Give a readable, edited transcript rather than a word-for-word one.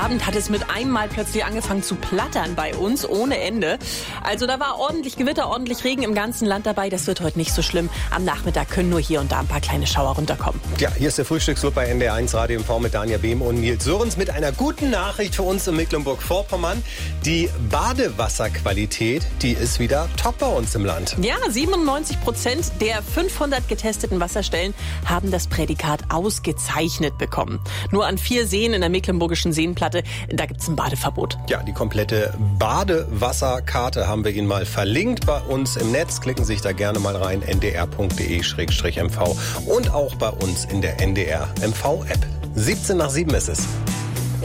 Abend hat es mit einem Mal plötzlich angefangen zu plattern bei uns, ohne Ende. Also da war ordentlich Gewitter, ordentlich Regen im ganzen Land dabei. Das wird heute nicht so schlimm. Am Nachmittag können nur hier und da ein paar kleine Schauer runterkommen. Ja, hier ist der Frühstücksclub bei NDR1 Radio MV mit Danja Behm und Nils Sörens mit einer guten Nachricht für uns in Mecklenburg-Vorpommern. Die Badewasserqualität, die ist wieder top bei uns im Land. Ja, 97% der 500 getesteten Wasserstellen haben das Prädikat ausgezeichnet bekommen. Nur an 4 Seen in der mecklenburgischen Seenplatte, da gibt es ein Badeverbot. Ja, die komplette Badewasserkarte haben wir Ihnen mal verlinkt bei uns im Netz. Klicken Sie sich da gerne mal rein, ndr.de/mv und auch bei uns in der NDR MV App. 7:17 ist es.